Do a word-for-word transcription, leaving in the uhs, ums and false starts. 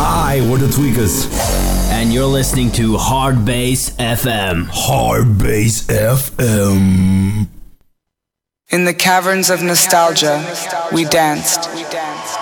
Hi, we're the Tweakers. And you're listening to Hard Bass F M. Hard Bass F M. In the caverns of nostalgia, we danced.